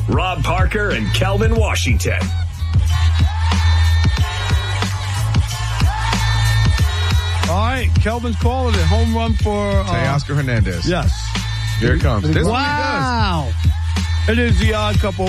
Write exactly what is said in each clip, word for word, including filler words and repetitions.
Rob Parker and Kelvin Washington. All right, Kelvin's calling it. Home run for uh, Teoscar Hernandez. Yes. Here it comes. This wow. It is the odd couple.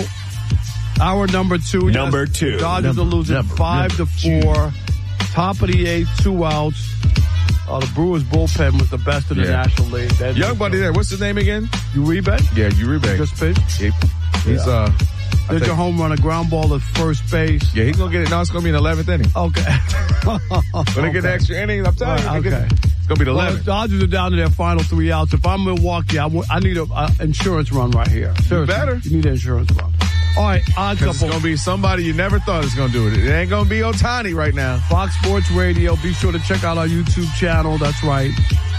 Hour number two. Number yes, two. Dodgers number, are losing number, five number to four. Two. Top of the eighth, two outs. Uh, the Brewers bullpen was the best in the yeah. National League. That Young buddy there. What's his name again? Uribe? Yeah, Uribe. Just pitched. He, he's, yeah. uh... Did your home run, a ground ball at first base. Yeah, he's going to get it. Now it's going to be an eleventh inning. Okay. When they okay. get the extra innings, I'm telling right, you. Okay. Get, it's going to be the well, eleventh. The Dodgers are down to their final three outs. If I'm Milwaukee, I, w- I need an uh, insurance run right here. Seriously. You better. You need an insurance run. All right, odd couple. It's going to be somebody you never thought was going to do it. It ain't going to be Ohtani right now. Fox Sports Radio. Be sure to check out our YouTube channel. That's right.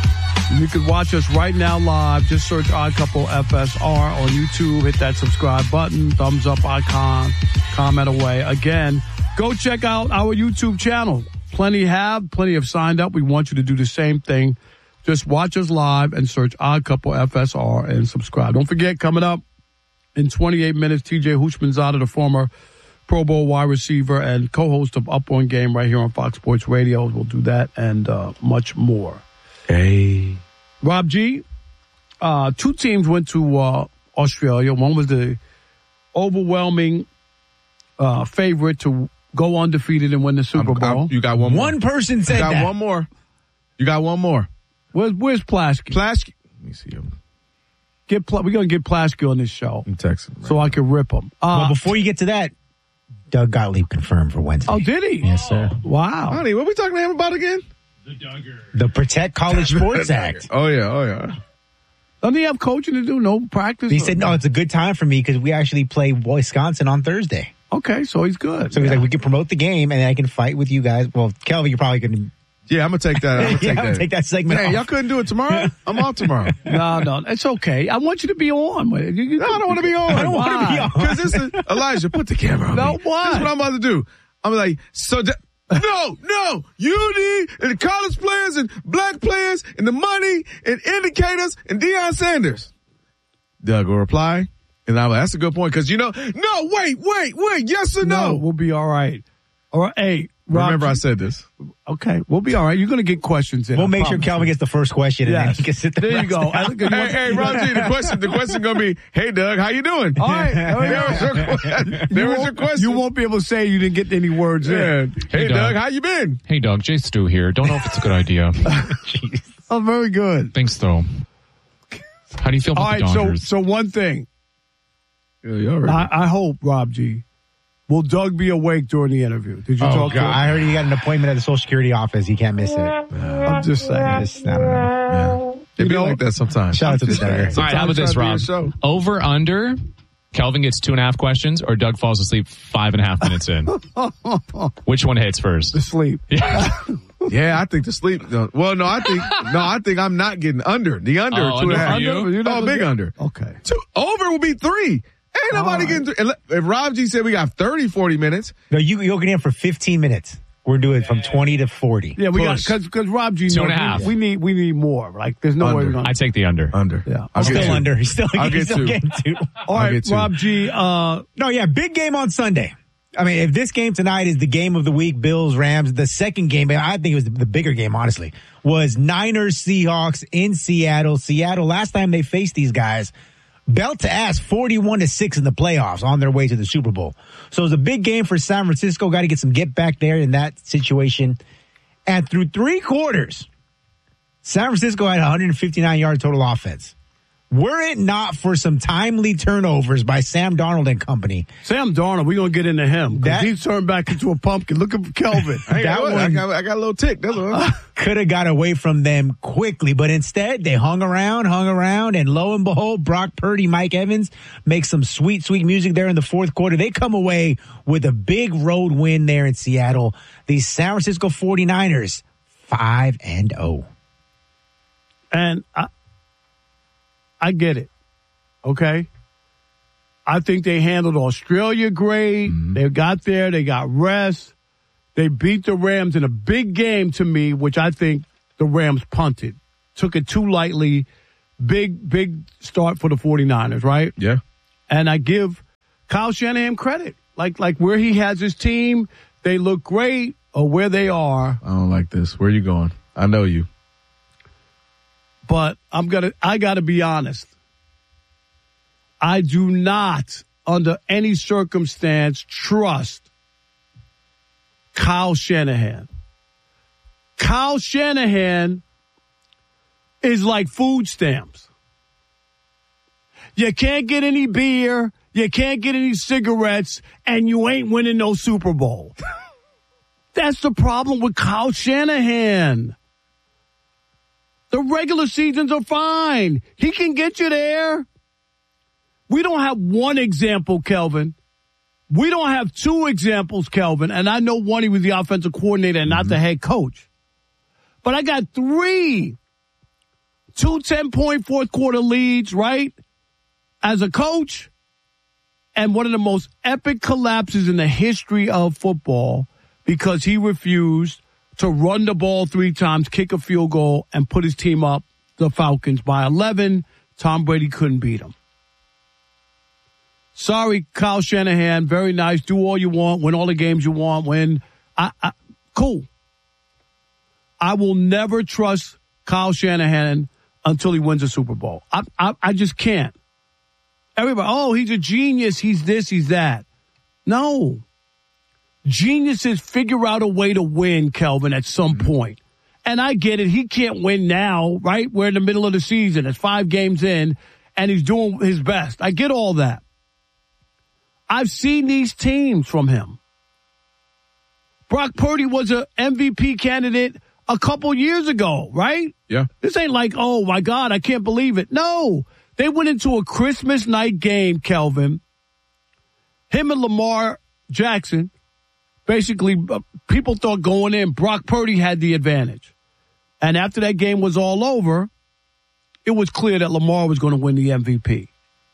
You can watch us right now live. Just search Odd Couple F S R on YouTube. Hit that subscribe button, thumbs up icon, comment away. Again, go check out our YouTube channel. Plenty have, plenty have signed up. We want you to do the same thing. Just watch us live and search Odd Couple F S R and subscribe. Don't forget, coming up in twenty-eight minutes, T J Houshmandzadeh, the former Pro Bowl wide receiver and co-host of Up On Game right here on Fox Sports Radio. We'll do that and uh, much more. Hey. Rob G, uh, two teams went to uh, Australia. One was the overwhelming uh, favorite to go undefeated and win the Super I'm, Bowl. I'm, you got one more. One person said you got that. one more. You got one more. Where's, where's Plasky? Plasky. Let me see him. Get Pl- We're going to get Plasky on this show. I'm texting. Right so now. I can rip him. Uh, well, before you get to that, Doug Gottlieb confirmed for Wednesday. Oh, did he? Yes, sir. Wow. Honey, what are we talking to him about again? The Duggar. The Protect College Sports Act. Oh, yeah. Oh, yeah. Doesn't he have coaching to do? No practice? He said, no, it's a good time for me because we actually play Wisconsin on Thursday. Okay, so he's good. So he's yeah. like, we can promote the game and then I can fight with you guys. Well, Kelvin, you're probably going to Yeah, I'm going to take that. I'm going to yeah, take, that. take that segment Hey, off. y'all couldn't do it tomorrow? I'm off tomorrow. No, no, it's okay. I want you to be on. You, you, No, I don't want to be on. I don't want to be on. Because this is, Elijah, put the camera on No, me. why? This is what I'm about to do. I'm like, so, da- no, no, you need, and the college players and black players and the money and indicators and Deion Sanders. Doug will reply, and I'm like, that's a good point, because you know, no, wait, wait, wait, yes or no? No, we'll be all right. All right, hey, Rob, Remember I said this. Okay, we'll be all right. You're going to get questions in. We'll I make sure promise Kelvin you. gets the first question and Yes. then he can sit the There you rest go. out. I think you Hey, want- hey, Rob G, the question, the question gonna be, hey, Doug, how you doing? All right. There There was your, que- there was your question. You won't be able to say you didn't get any words Yeah. in. Hey, Hey, Doug, Doug. how you been? Hey, Doug, Jay Stu here. Don't know if it's a good idea. Oh, very good. Thanks, though. How do you feel about All right, the so Dodgers? so one thing. Yeah, you all right. I, I hope, Rob G, will Doug be awake during the interview? Did you Oh, talk God. to him? I heard he got an appointment at the Social Security office. He can't miss it. I'm just saying. Just, I don't know. Yeah. It be know- like that sometimes. Shout out to the Just saying. Duggar. All right, how about this, Rob? Sometimes try to be a show. Over, under, Kelvin gets two and a half questions, or Doug falls asleep five and a half minutes in. Which one hits first? To sleep. Yeah. Yeah, I think the sleep. No, well, no, I think no, I think I'm not getting under the under Oh, two and under a half. for you? You're not Oh, gonna big get- under. Okay. Two over will be three. Ain't nobody right. getting three. And let- If Rob G said we got thirty, forty minutes, No, you, you're going in for fifteen minutes. We're doing from twenty to forty. Yeah, we got Push. because because Rob G Two and knows a half. We need we need more. Like there's no way Under. we're gonna. I take the under. under. Yeah. I'll Still get two. under. He's still, I'll he's get still two. getting two. All I'll right, get two. Rob G. Uh, No, yeah, big game on Sunday. I mean, if this game tonight is the game of the week, Bills, Rams, the second game, I think it was the bigger game, honestly, was Niners, Seahawks in Seattle. Seattle, last time they faced these guys, belt to ass forty-one to six in the playoffs on their way to the Super Bowl. So it was a big game for San Francisco. Got to get some get back there in that situation. And through three quarters, San Francisco had one hundred fifty-nine yard total offense. Were it not for some timely turnovers by Sam Darnold and company, Sam Darnold, we're gonna get into him because That- he's turned back into a pumpkin. Look at Kelvin. I, That got, I, one- got, I got a little tick. That's what. could have got away from them quickly, but instead they hung around, hung around, and lo and behold, Brock Purdy, Mike Evans make some sweet, sweet music there in the fourth quarter. They come away with a big road win there in Seattle. The San Francisco forty-niners, five and oh. And I, I get it. Okay. I think they handled Australia great. Mm-hmm. They got there. They got rest. They beat the Rams in a big game to me, which I think the Rams punted. Took it too lightly. Big, big start for the forty-niners, right? Yeah. And I give Kyle Shanahan credit. Like like where he has his team, they look great, or where they are. I don't like this. Where are you going? I know you. But I'm gonna I gotta be honest. I do not, under any circumstance, trust Kyle Shanahan. Kyle Shanahan is like food stamps. You can't get any beer, you can't get any cigarettes, and you ain't winning no Super Bowl. That's the problem with Kyle Shanahan. The regular seasons are fine. He can get you there. We don't have one example, Kelvin. We don't have two examples, Kelvin. And I know one, he was the offensive coordinator and not mm-hmm. the head coach. But I got three, two ten-point fourth quarter leads, right, as a coach, and one of the most epic collapses in the history of football because he refused to run the ball three times, kick a field goal, and put his team up, the Falcons, by eleven. Tom Brady couldn't beat him. Sorry, Kyle Shanahan. Very nice. Do all you want. Win all the games you want. Win. I, I, cool. I will never trust Kyle Shanahan until he wins a Super Bowl. I, I, I just can't. Everybody, oh, he's a genius. He's this, he's that. No. Geniuses figure out a way to win, Kelvin, at some mm-hmm. point. And I get it. He can't win now, right? We're in the middle of the season. It's five games in, and he's doing his best. I get all that. I've seen these teams from him. Brock Purdy was an M V P candidate a couple years ago, right? Yeah. This ain't like, oh, my God, I can't believe it. No. They went into a Christmas night game, Kelvin. Him and Lamar Jackson, basically, uh, people thought going in, Brock Purdy had the advantage. And after that game was all over, it was clear that Lamar was going to win the M V P.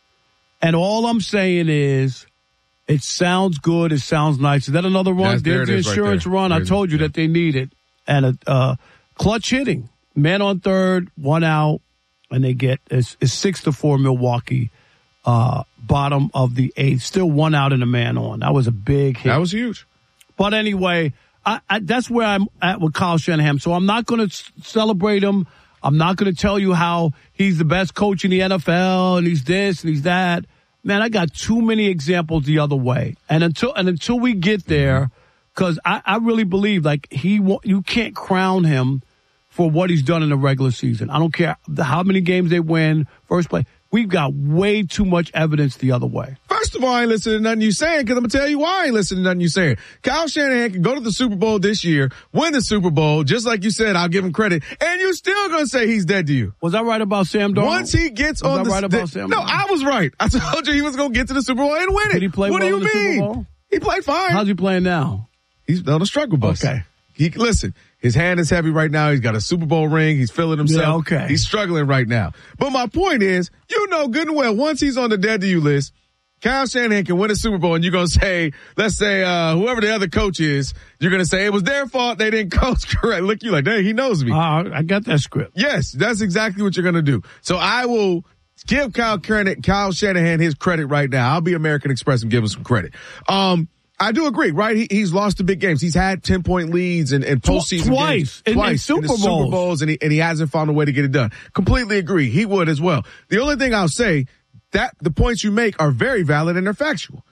And all I'm saying is, it sounds good. It sounds nice. Is that another run? Yes, There's there the insurance right run. There's I told you yeah. that they need it. And a uh, clutch hitting. Man on third, one out, and they get it's, it's six to four Milwaukee, uh, bottom of the eighth. Still one out and a man on. That was a big hit. That was huge. But anyway, I, I, that's where I'm at with Kyle Shanahan. So I'm not going to s- celebrate him. I'm not going to tell you how he's the best coach in the N F L and he's this and he's that. Man, I got too many examples the other way. And until and until we get there, because I, I really believe like he you can't crown him for what he's done in the regular season. I don't care how many games they win, first play. We've got way too much evidence the other way. First of all, I ain't listening to nothing you saying because I'm going to tell you why I ain't listening to nothing you saying. Kyle Shanahan can go to the Super Bowl this year, win the Super Bowl, just like you said, I'll give him credit, and you're still going to say he's dead to you. Was I right about Sam Darnold? Once he gets was on I the right about th- Sam No, Darnold? I was right. I told you he was going to get to the Super Bowl and win it. Did he play what well do you in the mean? Super Bowl? He played fine. How's he playing now? He's on a struggle bus. Okay. He, listen, his hand is heavy right now. He's got a Super Bowl ring. He's feeling himself. Yeah, okay. He's struggling right now. But my point is, you know good and well, once he's on the dead to you list, Kyle Shanahan can win a Super Bowl and you're going to say, let's say, uh, whoever the other coach is, you're going to say it was their fault. They didn't coach correct. Look, you like, dang, he knows me. Uh, I got that script. Yes, that's exactly what you're going to do. So I will give Kyle, Kyle Shanahan his credit right now. I'll be American Express and give him some credit. Um, I do agree, right? He, he's lost the big games. He's had ten-point leads and, and postseason twice games. in, Twice in Super in the Bowls. Super Bowls, and he, and he hasn't found a way to get it done. Completely agree. He would as well. The only thing I'll say, that the points you make are very valid and they're factual.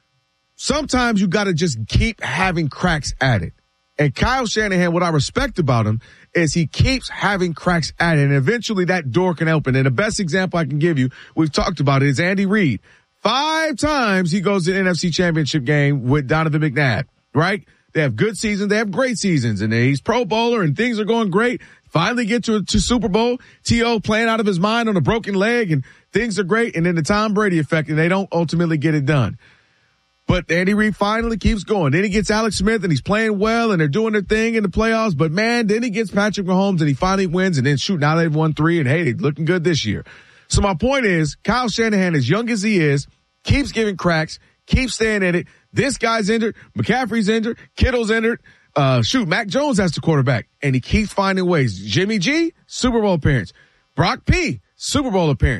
Sometimes you got to just keep having cracks at it. And Kyle Shanahan, what I respect about him is he keeps having cracks at it, and eventually that door can open. And the best example I can give you, we've talked about it, is Andy Reid. Five times he goes to the N F C Championship game with Donovan McNabb, right? They have good seasons. They have great seasons. And he's Pro Bowler and things are going great. Finally get to, to Super Bowl. T O playing out of his mind on a broken leg and things are great. And then the Tom Brady effect, and they don't ultimately get it done. But Andy Reid finally keeps going. Then he gets Alex Smith and he's playing well and they're doing their thing in the playoffs. But man, then he gets Patrick Mahomes and he finally wins, and then shoot, now they've won three and hey, they're looking good this year. So my point is, Kyle Shanahan, as young as he is, keeps giving cracks, keeps staying in it. This guy's injured. McCaffrey's injured. Kittle's injured. Uh, shoot, Mac Jones has the quarterback, and he keeps finding ways. Jimmy G, Super Bowl appearance. Brock P, Super Bowl appearance.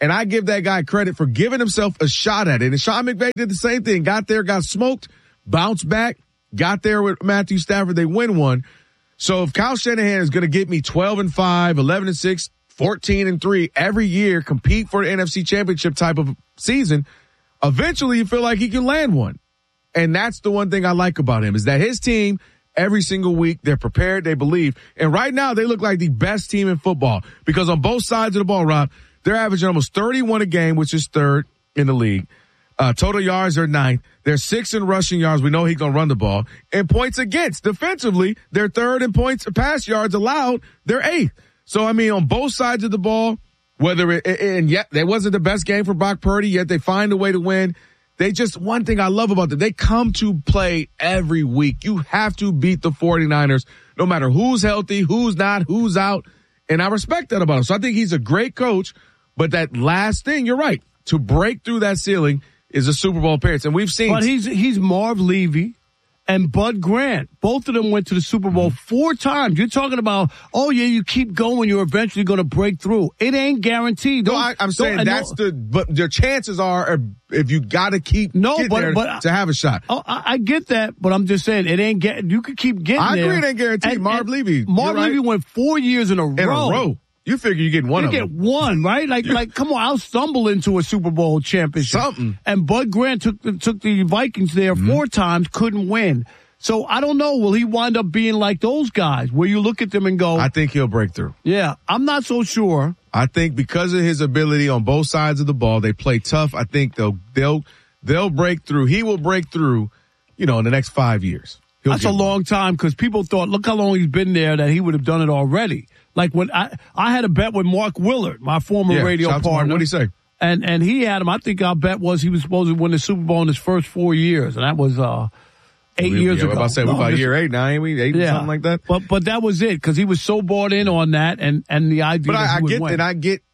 And I give that guy credit for giving himself a shot at it. And Sean McVay did the same thing. Got there, got smoked, bounced back, got there with Matthew Stafford. They win one. So if Kyle Shanahan is going to get me twelve and five, eleven and six, fourteen and three every year, compete for the N F C Championship type of season, eventually you feel like he can land one. And that's the one thing I like about him is that his team, every single week, they're prepared, they believe. And right now, they look like the best team in football because on both sides of the ball, Rob, they're averaging almost thirty-one a game, which is third in the league. Uh, total yards are ninth. They're sixth in rushing yards. We know he's going to run the ball. And points against. Defensively, they're third in points, pass yards allowed. They're eighth. So, I mean, on both sides of the ball, whether it, and yet, that wasn't the best game for Brock Purdy, yet they find a way to win. They just, one thing I love about them, they come to play every week. You have to beat the 49ers, no matter who's healthy, who's not, who's out. And I respect that about him. So I think he's a great coach. But that last thing, you're right, to break through that ceiling is a Super Bowl appearance. And we've seen. But he's, he's Marv Levy and Bud Grant. Both of them went to the Super Bowl mm-hmm. four times. You're talking about, oh, yeah, you keep going, you're eventually going to break through. It ain't guaranteed. No, I, I'm saying that's the, but your chances are if you got to keep no, getting but, there but, to have a shot. Oh, I, I get that, but I'm just saying it ain't get. You could keep getting I there. agree it ain't guaranteed. And, Marv and Levy. Marv Levy right. went four years in a in row. a row. You figure you get one you of get them. one, right? Like, like, come on, I'll stumble into a Super Bowl championship. Something. And Bud Grant took the, took the Vikings there mm-hmm. four times, couldn't win. So I don't know. Will he wind up being like those guys where you look at them and go, I think he'll break through. Yeah, I'm not so sure. I think because of his ability on both sides of the ball, they play tough. I think they'll, they'll, they'll break through. He will break through, you know, in the next five years. He'll That's a long one. time because people thought, look how long he's been there that he would have done it already. Like when I, I had a bet with Mark Willard, my former yeah, radio partner. What did he say? And, and he had him. I think our bet was he was supposed to win the Super Bowl in his first four years. And that was, uh, eight we, years yeah, ago. I was about to say, no, we're about just, year eight now, ain't we? Eight yeah. something like that. But, but that was it because he was so bought in on that and, and the idea But that I, he I would get win. that. I get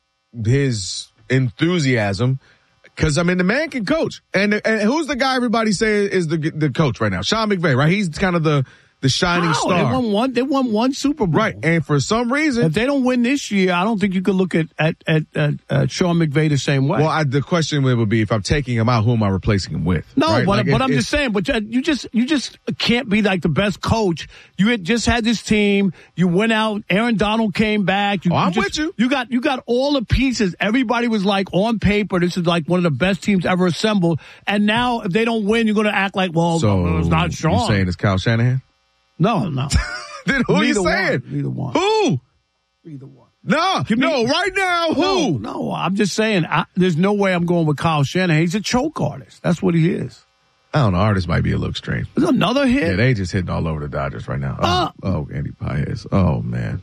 his enthusiasm. Cause I mean, the man can coach. And, and who's the guy everybody say is the, the coach right now? Sean McVay, right? He's kind of the, the shining How? star. They won one, they won one Super Bowl. Right. And for some reason. If they don't win this year, I don't think you could look at, at, at, at, at Sean McVay the same way. Well, I, the question would be if I'm taking him out, who am I replacing him with? No, right? but, like but if, I'm if, just saying, but you just, you just can't be like the best coach. You had just had this team. You went out. Aaron Donald came back. You, oh, I'm you just, with you. You got, you got all the pieces. Everybody was like on paper. This is like one of the best teams ever assembled. And now if they don't win, you're going to act like, well, so it's not Sean. You're saying it's Kyle Shanahan? No, no. Then who are you saying? One. Neither one. Who? Neither one. No, Give me, no, right now, who? No, no I'm just saying, I, there's no way I'm going with Kyle Shanahan. He's a choke artist. That's what he is. I don't know. Artist might be a little strange. There's another hit. Yeah, they just hitting all over the Dodgers right now. Oh, uh, oh Andy Paez. Oh, man.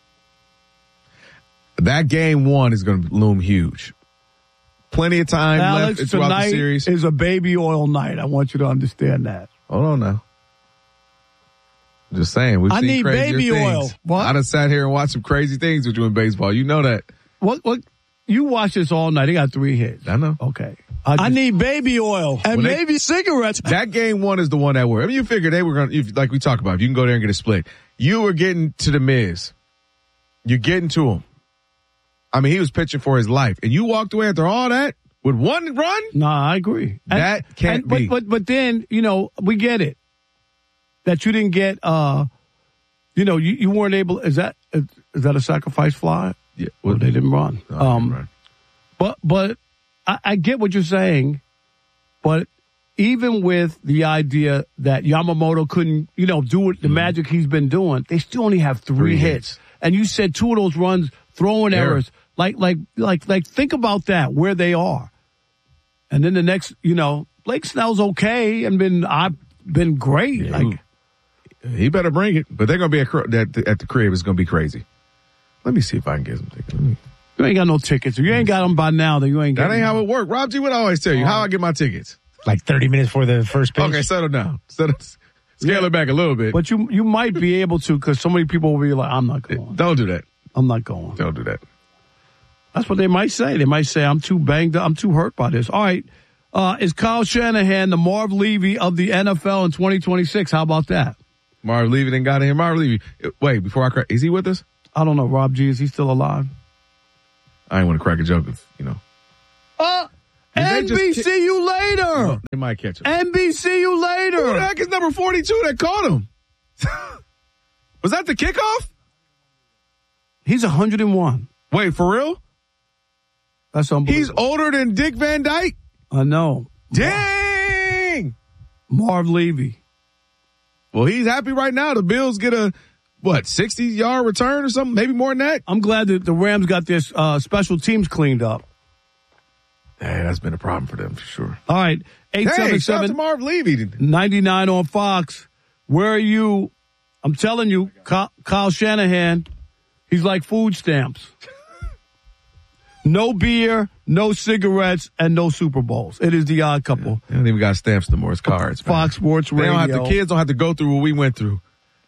That game one is going to loom huge. Plenty of time Alex, left throughout the series. Is a baby oil night. I want you to understand that. Hold on now. Just saying, we've I seen need crazier baby things. oil. What? I done sat here and watched some crazy things with you in baseball. You know that. What? What? You watch this all night. They got three hits. I know. Okay. I, just, I need baby oil and they, maybe cigarettes. That game one is the one that worked. I mean, you figure they were going to, like we talked about, if you can go there and get a split. You were getting to the Miz. You're getting to him. I mean, he was pitching for his life. And you walked away after all that with one run? Nah, I agree. That and, can't and, but, be. But, but then, you know, we get it. That you didn't get, uh, you know, you, you weren't able, is that, is, is that a sacrifice fly? Yeah. Well, they didn't run. No, um, didn't run. But, but I, I get what you're saying, but even with the idea that Yamamoto couldn't, you know, do it, the mm. magic he's been doing, they still only have three, three hits. hits. And you said two of those runs, throwing Error. errors. Like, like, like, like, think about that, where they are. And then the next, you know, Blake Snell's okay and been, I've been great. Yeah, like, he better bring it, but they're going to be at, at, at the crib. It's going to be crazy. Let me see if I can get some tickets. Let me. You ain't got no tickets. If you ain't got them by now, then you ain't got That ain't them. how it works. Rob G would always tell you how I get my tickets. Like thirty minutes before the first pitch. Okay, settle down. Settle, scale yeah. it back a little bit. But you you might be able to because so many people will be like, I'm not going. Don't do that. I'm not going. Don't do that. That's what they might say. They might say, I'm too banged up. I'm too hurt by this. All right. Uh, is Kyle Shanahan the Marv Levy of the N F L in twenty twenty-six? How about that? Marv Levy didn't got in here. Marv Levy. Wait, before I crack, is he with us? I don't know. Rob G, is he still alive? I ain't want to crack a joke if, you know. Uh, Did they N just B kick- C you later. Oh, they might catch him. N B C you later. Who the heck is number forty-two that caught him? Was that the kickoff? He's one hundred one. Wait, for real? That's unbelievable. He's older than Dick Van Dyke? I know. Dang! Marv Levy. Well, he's happy right now. The Bills get a, what, sixty-yard return or something? Maybe more than that? I'm glad that the Rams got their uh, special teams cleaned up. Hey, that's been a problem for them for sure. All right. eight seven Hey, shout out to seven Marv Levy. ninety-nine on Fox. Where are you? I'm telling you, Kyle, Kyle Shanahan, he's like food stamps. No beer, no cigarettes, and no Super Bowls. It is the Odd Couple. They don't even got stamps no more. It's cards. man. Fox Sports They Radio. don't have to, kids don't have to go through what we went through.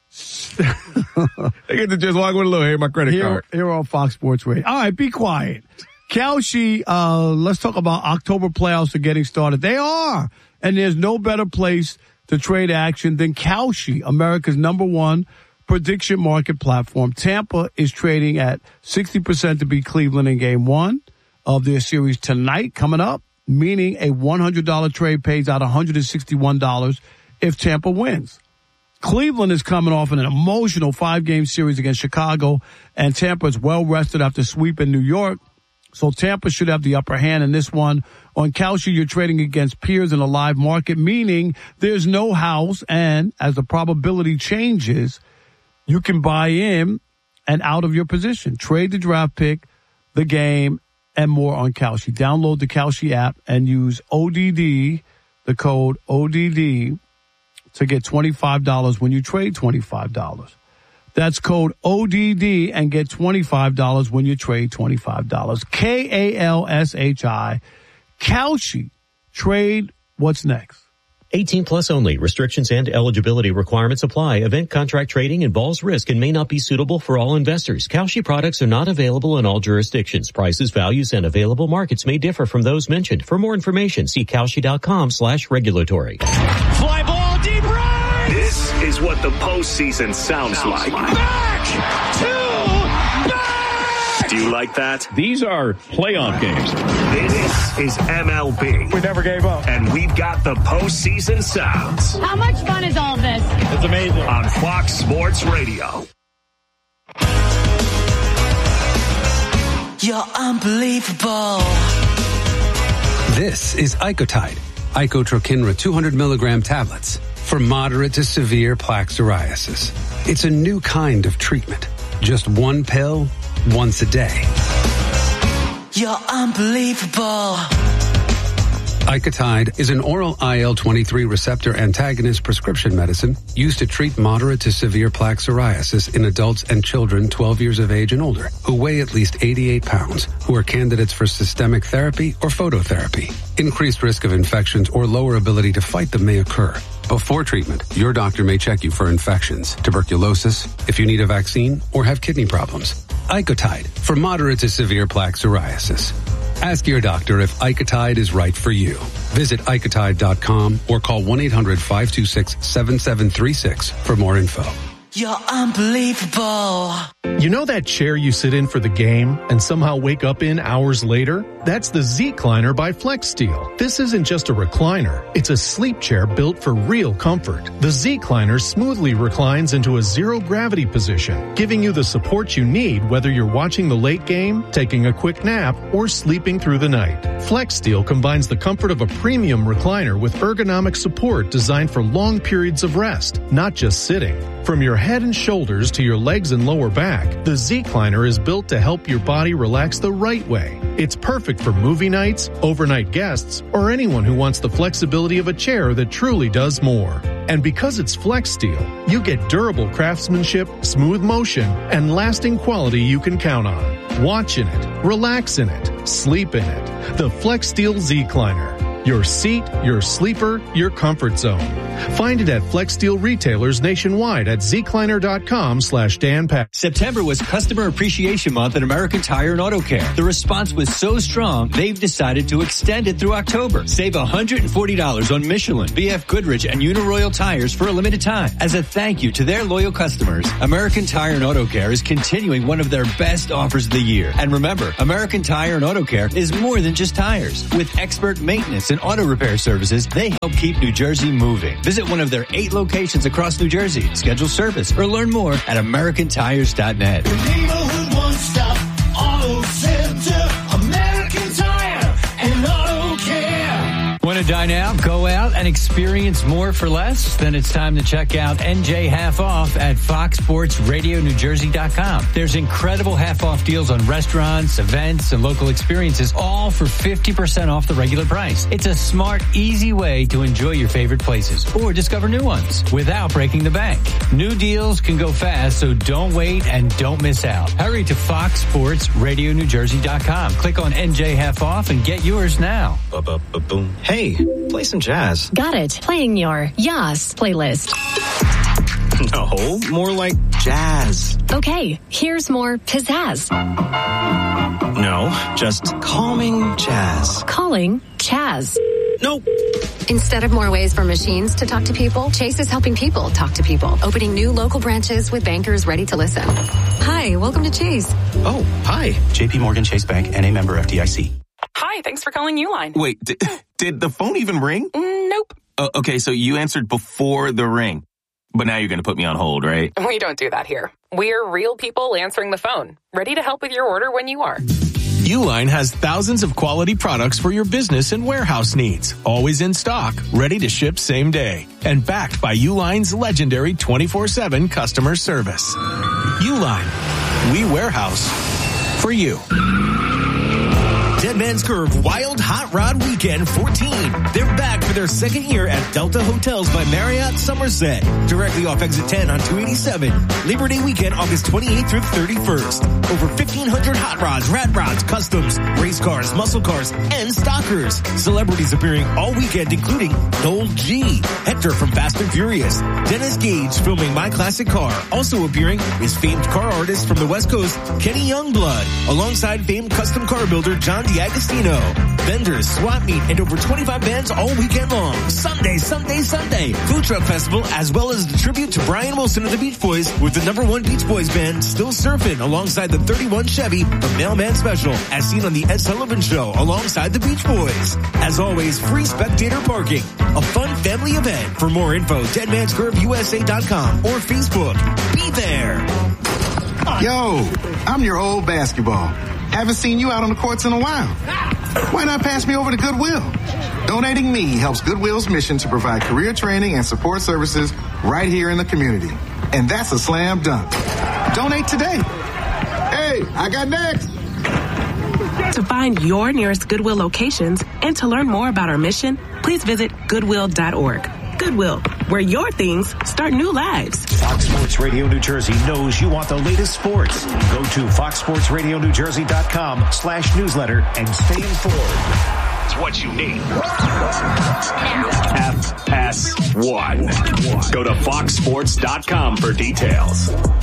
They get to just walk with a little, hey, my credit Here, card. here on Fox Sports Radio. All right, be quiet. Kalshi, uh, let's talk about October playoffs are getting started. They are. And there's no better place to trade action than Kalshi, America's number one prediction market platform. Tampa is trading at sixty percent to beat Cleveland in game one of their series tonight coming up, meaning a one hundred dollars trade pays out one hundred sixty-one dollars if Tampa wins. Cleveland is coming off an emotional five-game series against Chicago, and Tampa is well-rested after sweeping New York. So Tampa should have the upper hand in this one. On Kalshi, you're trading against peers in a live market, meaning there's no house, and as the probability changes, you can buy in and out of your position. Trade the draft pick, the game, and more on Kalshi. Download the Kalshi app and use O D D, the code O D D, to get twenty-five dollars when you trade twenty-five dollars. That's code O D D and get twenty-five dollars when you trade twenty-five dollars. K A L S H I. Kalshi. Trade what's next. eighteen plus only. Restrictions and eligibility requirements apply. Event contract trading involves risk and may not be suitable for all investors. Kalshi products are not available in all jurisdictions. Prices, values, and available markets may differ from those mentioned. For more information, see Kalshi.com slash regulatory. Fly ball deep right. This is what the postseason sounds like. Back to back. Do you like that? These are playoff games. This is M L B. We never gave up. And we've got the postseason sounds How much fun is all this? It's amazing. on Fox Sports Radio. You're unbelievable. This is Icotide, Icotrokinra two hundred milligram tablets for moderate to severe plaque psoriasis. It's a new kind of treatment. Just one pill, once a day. You're unbelievable. Icotide is an oral I L twenty-three receptor antagonist prescription medicine used to treat moderate to severe plaque psoriasis in adults and children twelve years of age and older who weigh at least eighty-eight pounds, who are candidates for systemic therapy or phototherapy. Increased risk of infections or lower ability to fight them may occur. Before treatment, your doctor may check you for infections, tuberculosis, if you need a vaccine, or have kidney problems. Icotide for moderate to severe plaque psoriasis. Ask your doctor if Icotide is right for you. Visit Icotide dot com or call one eight hundred five two six seven seven three six for more info. You're unbelievable. You know that chair you sit in for the game and somehow wake up in hours later? That's the Z-Cliner by FlexSteel. This isn't just a recliner. It's a sleep chair built for real comfort. The Z-Cliner smoothly reclines into a zero-gravity position, giving you the support you need whether you're watching the late game, taking a quick nap, or sleeping through the night. FlexSteel combines the comfort of a premium recliner with ergonomic support designed for long periods of rest, not just sitting. From your head and shoulders to your legs and lower back, the Z-Cliner is built to help your body relax the right way. It's perfect for movie nights, overnight guests, or anyone who wants the flexibility of a chair that truly does more. And because it's FlexSteel, you get durable craftsmanship, smooth motion, and lasting quality you can count on. Watch in it, relax in it, sleep in it. The FlexSteel Z-Cliner. Your seat, your sleeper, your comfort zone. Find it at Flex Steel retailers nationwide at zkleiner.com slash Dan Patrick. September was Customer Appreciation Month at American Tire and Auto Care. The response was so strong, they've decided to extend it through October. Save one hundred forty dollars on Michelin, B F Goodrich, and Uniroyal tires for a limited time. As a thank you to their loyal customers, American Tire and Auto Care is continuing one of their best offers of the year. And remember, American Tire and Auto Care is more than just tires. With expert maintenance and auto repair services, they help keep New Jersey moving. Visit one of their eight locations across New Jersey. Schedule service or learn more at american tires dot net. Neighborhood one-stop auto center, American Tire and Auto Care. Want to dine out, go out, and experience more for less? Then it's time to check out N J Half Off at fox sports radio new jersey dot com. There's incredible half-off deals on restaurants, events, and local experiences, all for fifty percent off the regular price. It's a smart, easy way to enjoy your favorite places or discover new ones without breaking the bank. New deals can go fast, so don't wait and don't miss out. Hurry to fox sports radio new jersey dot com. Click on N J Half Off and get yours now. Ba-ba-ba-boom. Hey, play some jazz. Got it. Playing your Yas playlist. No, more like jazz. Okay, here's more pizzazz. No, just calming jazz. Calling Chaz. Nope. Instead of more ways for machines to talk to people, Chase is helping people talk to people, opening new local branches with bankers ready to listen. Hi, welcome to Chase. Oh, hi. J P Morgan Chase Bank, N A member F D I C. Hi, thanks for calling Uline. Wait, did, did the phone even ring? Mm, nope. Uh, okay, so you answered before the ring. But now you're going to put me on hold, right? We don't do that here. We're real people answering the phone, ready to help with your order when you are. Uline has thousands of quality products for your business and warehouse needs. Always in stock, ready to ship same day. And backed by Uline's legendary twenty-four seven customer service. Uline. We warehouse for you. Dead Man's Curve Wild Hot Rod Weekend fourteen. They're back for their second year at Delta Hotels by Marriott Somerset, directly off exit ten on two eighty-seven. Labor Day weekend, August twenty-eighth through thirty-first. Over fifteen hundred hot rods, rat rods, customs, race cars, muscle cars, and stockers. Celebrities appearing all weekend, including Noel G, Hector from Fast and Furious, Dennis Gage filming My Classic Car. Also appearing is famed car artist from the West Coast, Kenny Youngblood, alongside famed custom car builder John D'Agostino. Vendors, swap meet, and over twenty-five bands all weekend long. Sunday, Sunday, Sunday. Food Truck Festival, as well as the tribute to Brian Wilson of the Beach Boys with the number one Beach Boys band Still Surfing alongside the thirty-one Chevy from Mailman Special, as seen on the Ed Sullivan Show alongside the Beach Boys. As always, free spectator parking. A fun family event. For more info, dead mans curve U S A dot com or Facebook. Be there. Yo, I'm your old basketball. Haven't seen you out on the courts in a while. Why not pass me over to Goodwill? Donating me helps Goodwill's mission to provide career training and support services right here in the community. And that's a slam dunk. Donate today. Hey, I got next. To find your nearest Goodwill locations and to learn more about our mission, please visit goodwill dot org. Goodwill, where your things start new lives. Fox Sports Radio New Jersey knows you want the latest sports. Go to fox sports radio new jersey dot com slash newsletter and stay informed. It's what you need. F S one. Go to fox sports dot com for details.